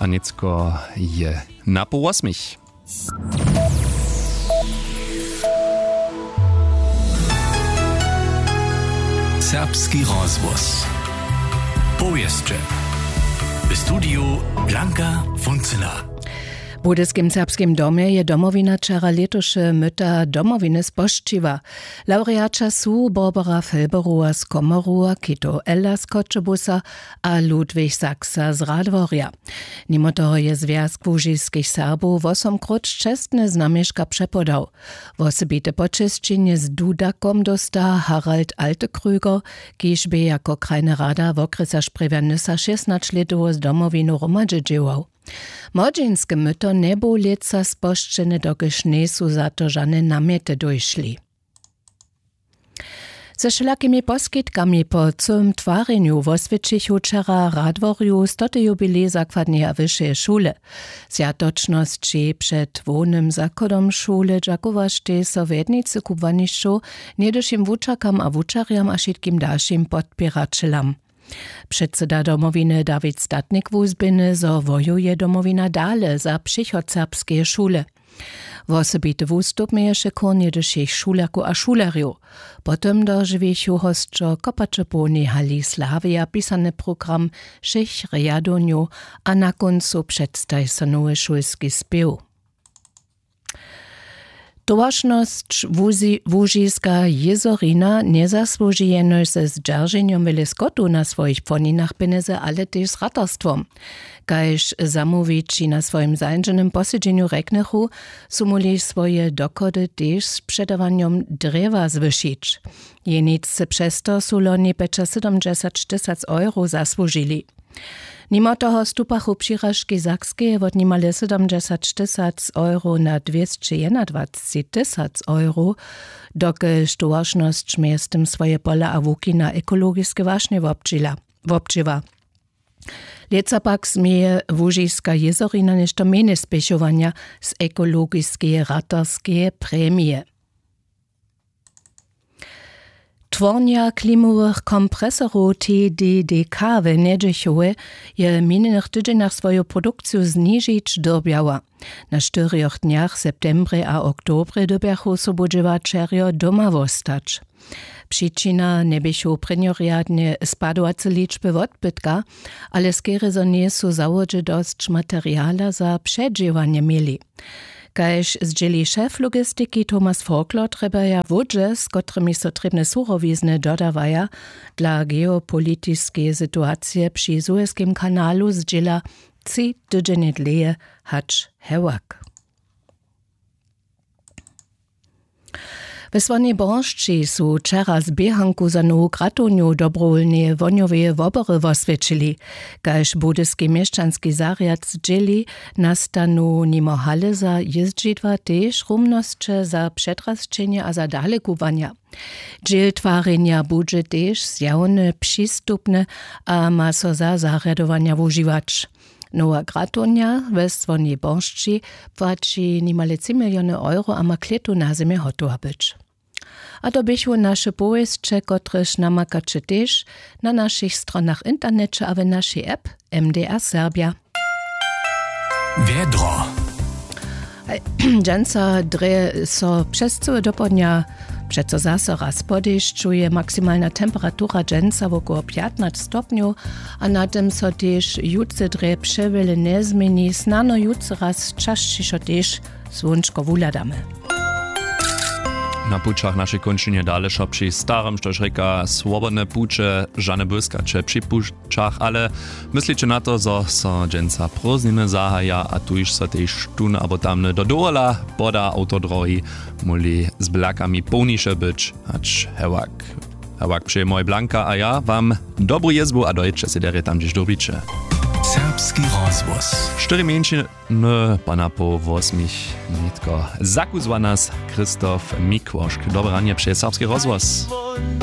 a niecko je na pół 8. Serbski rozgłos. Powieszcze. W studiu Blanka Funcyna. W Budyskim serbskim domie je domowina czera letoše myta domowiny spoščiva. Laureača su Barbara Felberova z Komorua, Kito Ella z Kotzebusa a Ludwig Saksa z Radworja. Nimo toho je Związk Łużyskich Serbów 8-krát čestne znamieszka przepodał. Wosebite počesćenje z Dudakom dosta Harald Altekrüger, kiž by jako krajna rada w okresach prevernisa 16 letov z domowinu romadže džewał. Młodzieńskie myto nie było leca sposzczene, dokiż nie su za to żadne namiety dojszli. Ze wszelakimi poskitkami po całym twareniu wosvědčichu wczera Radworju 100. jubilej zakładnej a wyższej szule. Zjatoczności przed wonym zakodom szule dżakowašte so wednicy kubwanišću niedošim wučakam a wučarjam a šitkim dalšim podpiračelam. Předseda domowiny David Statnik wuzbyny, zo wojuje domowina dale za přichod serbskie szule. Wosebity wustup mieješe kornie do všech šulaku a šularju. Potem dożywiesiu hostčo Kopačeponi hali Slavia pisany program všech rejadonju a na koncu předstaj so nowy šulski spiew. Towarzność Łużyska Jezorina nie zasłuży jeno ze zdzierżeniem weleskotu na swoich poninach pieniędzy, ale też z ratarstwom. Kajż zamówici na swoim zańczonym posiedzeniu reknechu sumuli swoje dokody też z sprzedawaniem drewa zwyšić. Jenicy przez to su loni 70 000 euro zasłużyli. Mimo toho stupachu přirážky Sakskie odnímali 70 000 euro na 221 000 euro, dokiż towarzność miestem swoje pola a łuki na ekologiske wašne wobdživa. Leca pak smieje Łużyska Jezorina nešto mene spěšovania z ekologiskie ratarskie premie. Twornia klimowych kompresorów TDDK w Niedźwieczowie je minionych tydzieniach swoją produkcję zniżyć dobiała. Na 4 dniach septembre a oktobre dobiachu sobodziewačerjo doma wostać. Przyczyna nebiešu prenioriadne spadovace liczby odbytka, ale skiery zo nie su załodzie dość materiala za przedziewanie mieli. Kajž zdjeli šef logistiki Thomas Folklor trebaja wódże, z którymi so trebne surowizny dodawaja dla geopolitiskie sytuacje przy Suezkim kanalu zdjela 3 tydzienie dleje hacz hewak. We Słonej Borszczy su wczera z biehanku za nowu gratuniu dobrowolnie woniowe wobory wosvědčili, kajž budyski mieszczanski zariad zdjeli nastanu nimo hale za jezdźidwa też rumnosće za předrasčenje a za dalekuwania. Dżel twarenia budże też zjawne, przystupne a ma so za zariadowania wužiwać. Nowa gratunia we Słonej Borszczy płaci nimale 3 miliony euro a ma kletu na zimie hotowa być. A to były nasze powieście, kotreż namakacie też na naszych stronach internecie, a w naszej app MDR Serbia. Wiedro. Dżęca dre so przez całe dopodnia przeco zase raz podejszczuje maksymalna temperatura dżęca około 15 stopniów, a na tym so też jutce dre przewele nie zmieni, snano jutce raz czaszciszo też słonczko wuladamy. Na pučach našej končine dalešo pri starom, štož reka swobodne puče, žane błyskače pri pučach, ale myslíte na to, zo so dženca prózdniny zahaja a tu iš so tej štun abo tamne do dola poda autodrohy muli z blakami polniše byč, hač hewak. Hewak přeje moj Blanka a ja wam dobru jezbu a dojče si dere tam, gdzieś dobiče. Serbski rozgłos. 4 miesiące pana po 8 nitko. Zakuzwa nas Krzysztof Mikłoszk. Dobre ranie, přeje Serbski rozgłos.